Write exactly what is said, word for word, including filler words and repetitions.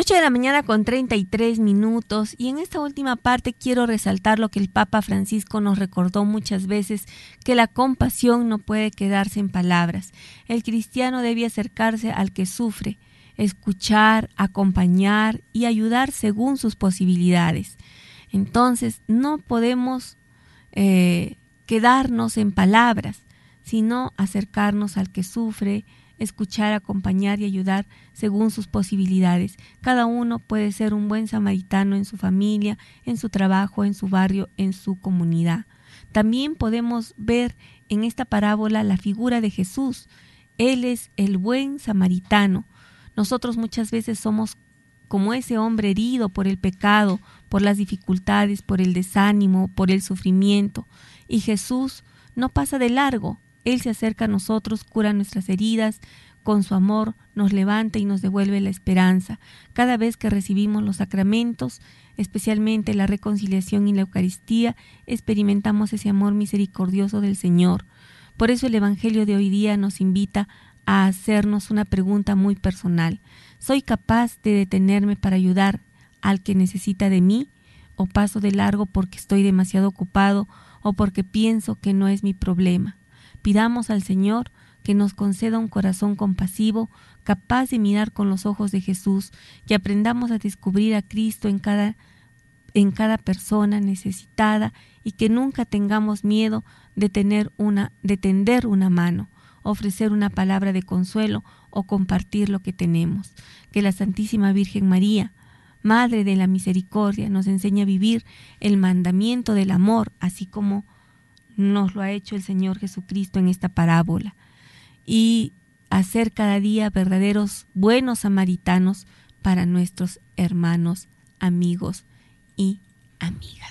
ocho de la mañana con treinta y tres minutos, y en esta última parte quiero resaltar lo que el Papa Francisco nos recordó muchas veces, que la compasión no puede quedarse en palabras. El cristiano debe acercarse al que sufre, escuchar, acompañar y ayudar según sus posibilidades. Entonces no podemos eh, quedarnos en palabras, sino acercarnos al que sufre, escuchar, acompañar y ayudar según sus posibilidades. Cada uno puede ser un buen samaritano en su familia, en su trabajo, en su barrio, en su comunidad. También podemos ver en esta parábola la figura de Jesús. Él es el buen samaritano. Nosotros muchas veces somos como ese hombre herido por el pecado, por las dificultades, por el desánimo, por el sufrimiento. Y Jesús no pasa de largo. Él se acerca a nosotros, cura nuestras heridas, con su amor nos levanta y nos devuelve la esperanza. Cada vez que recibimos los sacramentos, especialmente la reconciliación y la Eucaristía, experimentamos ese amor misericordioso del Señor. Por eso el Evangelio de hoy día nos invita a hacernos una pregunta muy personal. ¿Soy capaz de detenerme para ayudar al que necesita de mí? ¿O paso de largo porque estoy demasiado ocupado o porque pienso que no es mi problema? Pidamos al Señor que nos conceda un corazón compasivo, capaz de mirar con los ojos de Jesús, que aprendamos a descubrir a Cristo en cada, en cada persona necesitada y que nunca tengamos miedo de, tener una, de tender una mano, ofrecer una palabra de consuelo o compartir lo que tenemos. Que la Santísima Virgen María, Madre de la Misericordia, nos enseñe a vivir el mandamiento del amor, así como nos lo ha hecho el Señor Jesucristo en esta parábola, y hacer cada día verdaderos buenos samaritanos para nuestros hermanos, amigos y amigas.